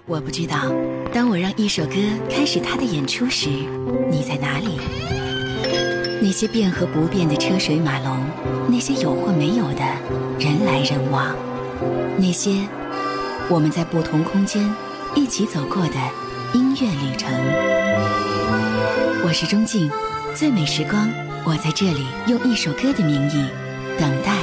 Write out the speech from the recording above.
我不知道，当我让一首歌开始它的演出时，你在哪里？那些变和不变的车水马龙，那些有或没有的人来人往，那些我们在不同空间一起走过的音乐旅程。我是钟静，最美时光，我在这里用一首歌的名义等待